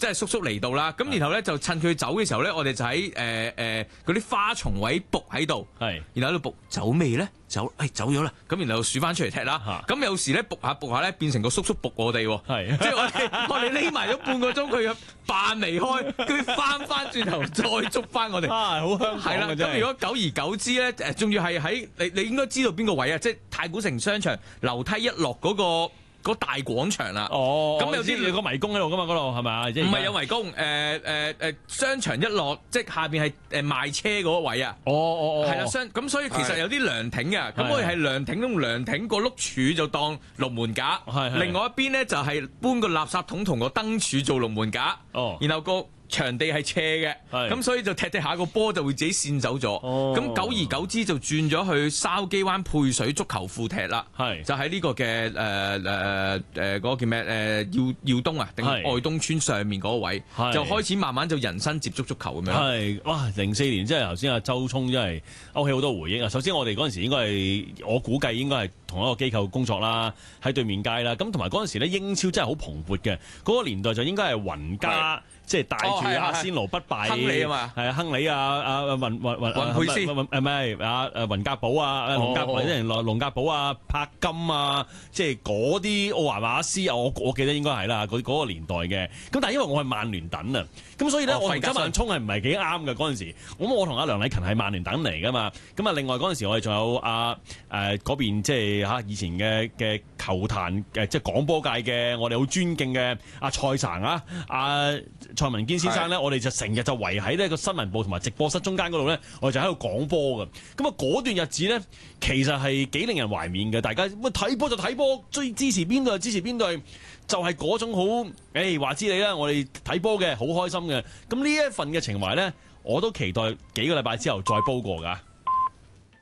係叔叔嚟到啦。咁然後咧就趁佢走嘅時候咧，我哋就喺嗰啲花叢位伏喺度，然後喺度伏走未咧？走咗啦。咁然後數翻出嚟踢啦。咁有時咧伏下咧，變成個叔叔伏我哋喎。即係我哋匿埋咗半個鐘，佢扮離開，佢翻轉頭再捉翻我哋。 好香港係啦。咁如果久而久之咧，仲要係喺你應該知道邊個位啊？即係太古城商場樓梯一落嗰大廣場啦。咁有啲有個迷宮喺度噶嘛？嗰度係咪啊？ 唔係有迷宮，商場一落，即係下邊係賣車嗰個位啊。係啦，咁所以其實有啲涼亭嘅，咁我哋係涼亭同涼亭個碌柱就當龍門架，另外一邊咧就係搬個垃圾桶同個燈柱做龍門架，然後個場地係斜嘅，咁所以就踢下個波就會自己跣走咗。咁久而久之就轉咗去筲箕灣配水足球庫踢啦。就喺呢個嘅嗰個叫咩耀東啊，定愛東村上面嗰個位，就開始慢慢就人生接觸足球咁樣。 哇！04年真係頭先阿周聰真係勾起好多回憶啊！首先我哋嗰陣時應該係我估計應該係同一個機構工作啦，喺對面街啦。咁同埋嗰陣時咧英超真係好蓬勃嘅，嗰個年代就應該係雲加。即係帶住阿仙奴不敗， 亨利啊嘛， 係啊，亨利啊，雲佩斯，唔係啊，雲格堡啊，龍格堡啊，柏金啊，即係嗰啲奧華馬斯啊，我記得應該係啦，嗰個年代嘅。咁但係因為我係曼聯等啊，咁所以咧我同周萬聰係唔係幾啱嘅嗰陣時。咁我同阿梁禮勤係曼聯等嚟噶嘛。咁啊，另外嗰陣時我哋仲有嗰邊即係以前嘅球壇即係廣播界嘅我哋好尊敬嘅阿蔡神啊，蔡文堅先生咧，我哋就成日就圍喺呢個新聞部同埋直播室中間嗰度咧，我哋就喺度講波嘅。咁啊，嗰段日子咧，其實係幾令人懷緬嘅。大家睇波就睇波，追支持邊隊就支持邊隊，就係嗰種好話知你啦。我哋睇波嘅好開心嘅。咁呢一份嘅情懷咧，我都期待幾個禮拜之後再煲過㗎。